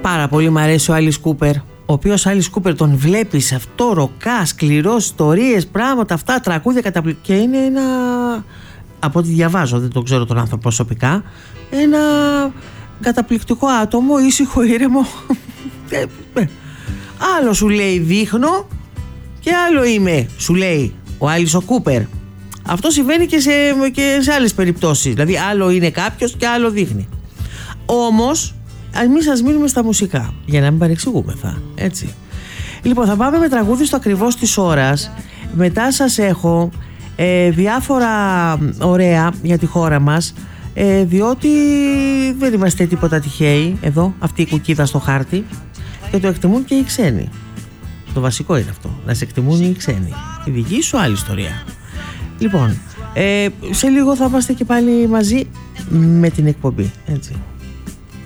Πάρα πολύ μου αρέσει ο Alice Cooper. Ο οποίος Alice Cooper τον βλέπεις αυτό, ροκά, σκληρός, ιστορίες, πράγματα, αυτά, τραγούδια καταπληκτικά. Και είναι ένα, από ό,τι διαβάζω, δεν τον ξέρω τον άνθρωπο προσωπικά, ένα καταπληκτικό άτομο, ήσυχο, ήρεμο. Άλλο σου λέει δείχνω και άλλο είμαι, σου λέει ο Alice ο Cooper. Αυτό συμβαίνει και σε άλλες περιπτώσεις. Δηλαδή άλλο είναι κάποιος και άλλο δείχνει. Όμως εμείς ας μείνουμε στα μουσικά, για να μην παρεξηγούμεθα, έτσι. Λοιπόν, θα πάμε με τραγούδι στο ακριβώς της ώρας. Μετά σας έχω διάφορα ωραία για τη χώρα μας, διότι δεν είμαστε τίποτα τυχαίοι. Εδώ, αυτή η κουκίδα στο χάρτη. Και το εκτιμούν και οι ξένοι. Το βασικό είναι αυτό, να σε εκτιμούν οι ξένοι. Η δική σου άλλη ιστορία. Λοιπόν, σε λίγο θα είμαστε και πάλι μαζί με την εκπομπή, έτσι.